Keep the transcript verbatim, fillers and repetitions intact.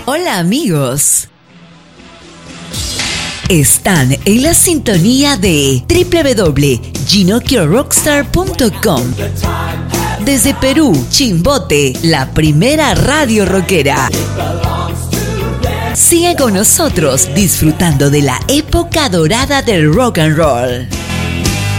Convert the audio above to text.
Hola amigos. Están en la sintonía de doble u doble u doble u punto gino quiero rockstar punto com. Desde Perú, Chimbote, la primera radio rockera. Sigan con nosotros disfrutando de la época dorada del rock and roll.